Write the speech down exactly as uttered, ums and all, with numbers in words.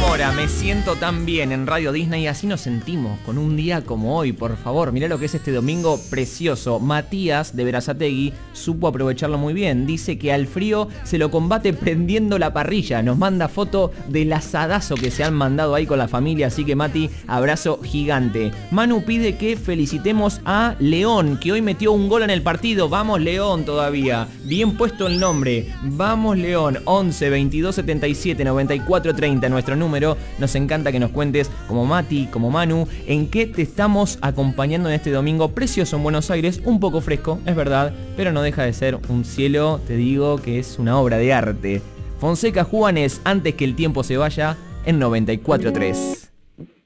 hora, me siento tan bien en Radio Disney, así nos sentimos con un día como hoy, por favor. Mirá lo que es este domingo precioso. Matías de Berazategui supo aprovecharlo muy bien. Dice que al frío se lo combate prendiendo la parrilla. Nos manda foto del asadazo que se han mandado ahí con la familia, así que Mati, abrazo gigante. Manu pide que felicitemos a León, que hoy metió un gol en el partido. Vamos León todavía. Bien puesto el nombre. Vamos León. once, veintidós, setenta y siete, noventa y cuatro, treinta, nuestro número. Nos encanta que nos cuentes, como Mati, como Manu, en qué te estamos acompañando en este domingo precioso en Buenos Aires. Un poco fresco, es verdad, pero no deja de ser un cielo, te digo, que es una obra de arte. Fonseca Juanes, antes que el tiempo se vaya, en noventa y cuatro tres.